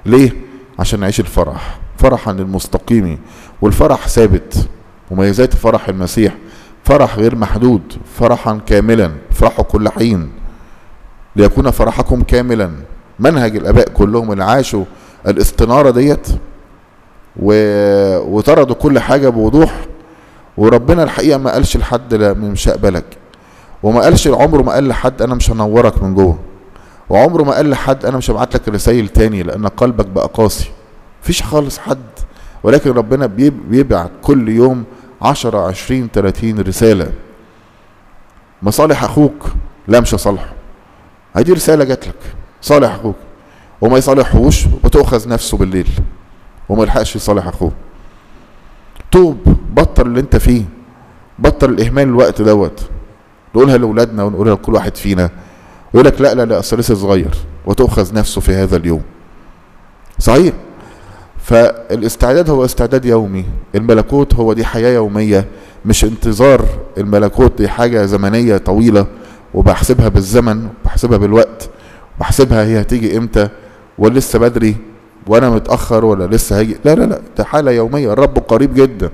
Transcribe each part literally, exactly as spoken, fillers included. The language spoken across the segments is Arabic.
ليه؟ عشان نعيش الفرح، فرحا للمستقيم. والفرح ثابت، وميزات فرح المسيح فرح غير محدود، فرحا كاملا، فرحوا كل حين ليكون فرحكم كاملا. منهج الاباء كلهم اللي عاشوا الاستنارة ديت و... وطردوا كل حاجة بوضوح. وربنا الحقيقة ما قالش لحد لا مش هقبلك، وما قالش عمره ما قال لحد انا مش هنورك من جوه، وعمره ما قال لحد انا مش هبعت لك رسائل تاني لان قلبك بقى قاسي. مفيش خالص حد. ولكن ربنا بيبعت كل يوم عشرة عشرين تلاتين رسالة. مصالح اخوك لا مش هصالحه، هدي رسالة جات لك صالح اخوك، وما يصالحهوش وتؤخذ نفسه بالليل وما يلحقش يصالح اخوه. توب، بطل اللي انت فيه، بطل الاهمال الوقت دوت. نقولها لاولادنا ونقولها لكل واحد فينا، يقول لك لا لا لا اصل لسه صغير، وتؤخذ نفسه في هذا اليوم. صحيح. فالاستعداد هو استعداد يومي، الملكوت هو دي حياة يومية، مش انتظار الملكوت دي حاجة زمنية طويلة وبحسبها بالزمن وبحسبها بالوقت وبحسبها هي هتيجي امتى ولسه بدري وانا متأخر ولا لسه هيجي. لا لا لا، ده حالة يومية، الرب قريب جدا.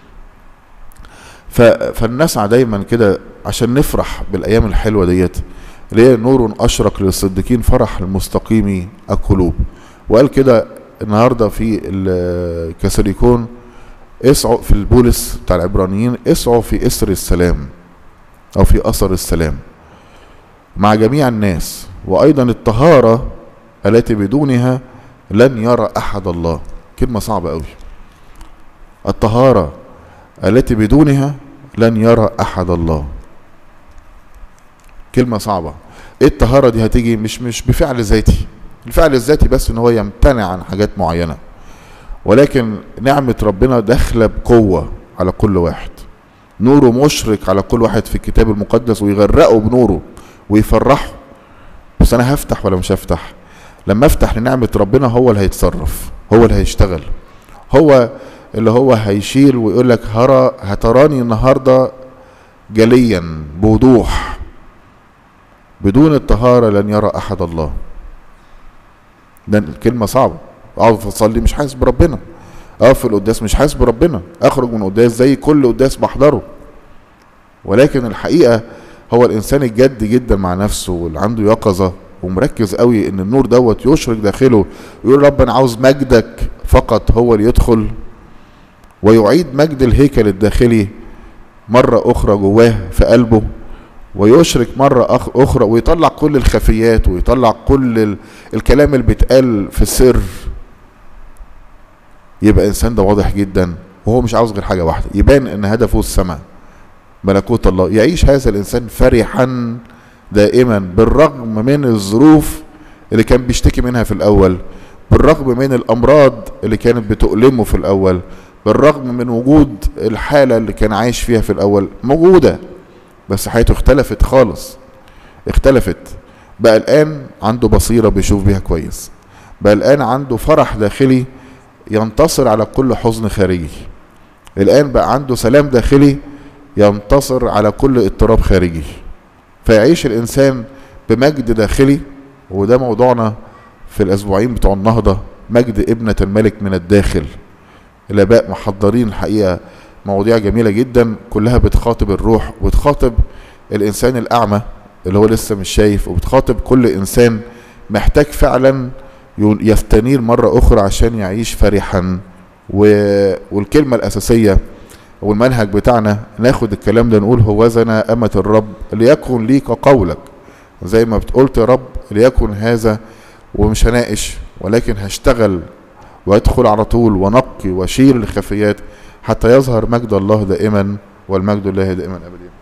فالنسعى دايما كده عشان نفرح بالايام الحلوة ديت اللي هي نور اشرق للصديقين فرح المستقيم القلوب. وقال كده النهارده في الكاثوليكون اسعوا في البولس بتاع العبرانيين، اسعوا في اسر السلام او في اثر السلام مع جميع الناس، وايضا الطهارة التي بدونها لن يرى احد الله. كلمة صعبة قوي. الطهارة التي بدونها لن يرى احد الله. كلمة صعبة. ايه الطهارة دي؟ هتيجي مش مش بفعل ذاتي، الفعل الذاتي بس ان هو يمتنع عن حاجات معينة، ولكن نعمة ربنا داخلة بقوة على كل واحد، نوره مشرق على كل واحد في الكتاب المقدس ويغرقه بنوره ويفرحه. بس انا هفتح ولا مش هفتح؟ لما افتح لنعمة ربنا هو اللي هيتصرف، هو اللي هيشتغل، هو اللي هو هيشيل ويقول لك هرى هتراني النهاردة جليا بوضوح. بدون الطهارة لن يرى احد الله. ده الكلمة صعبة. اقف اصلي مش حاسس بربنا، اقف في القداس مش حاسس بربنا، اخرج من القداس زي كل قداس بحضره. ولكن الحقيقة هو الانسان الجد جدا مع نفسه واللي عنده يقظة ومركز قوي ان النور دوت يشرق داخله، يقول رب انا عاوز مجدك فقط هو اللي يدخل ويعيد مجد الهيكل الداخلي مرة اخرى جواه في قلبه، ويشرك مرة أخرى ويطلع كل الخفيات ويطلع كل الكلام اللي بيتقال في السر. يبقى إنسان ده واضح جدا وهو مش عاوز غير حاجة واحدة، يبان إن هدفه السماء ملكوت الله. يعيش هذا الإنسان فرحا دائما بالرغم من الظروف اللي كان بيشتكي منها في الأول، بالرغم من الأمراض اللي كانت بتؤلمه في الأول، بالرغم من وجود الحالة اللي كان عايش فيها في الأول موجودة، بس حياته اختلفت خالص، اختلفت. بقى الآن عنده بصيرة بيشوف بيها كويس، بقى الآن عنده فرح داخلي ينتصر على كل حزن خارجي، الآن بقى عنده سلام داخلي ينتصر على كل اضطراب خارجي. فيعيش الإنسان بمجد داخلي. وده موضوعنا في الأسبوعين بتوع النهضة، مجد ابنة الملك من الداخل. الآباء محضرين الحقيقة مواضيع جميلة جدا كلها بتخاطب الروح وبتخاطب الإنسان الأعمى اللي هو لسه مش شايف، وبتخاطب كل إنسان محتاج فعلا يستنير مرة أخرى عشان يعيش فرحا. والكلمة الأساسية والمنهج بتاعنا ناخد الكلام ده نقول هوذا أمة الرب ليكن ليك قولك، زي ما بتقولت يا رب ليكن هذا، ومش هناقش ولكن هشتغل وادخل على طول ونقي واشيل الخفيات حتى يظهر مجد الله دائما، والمجد لله دائما أبدا.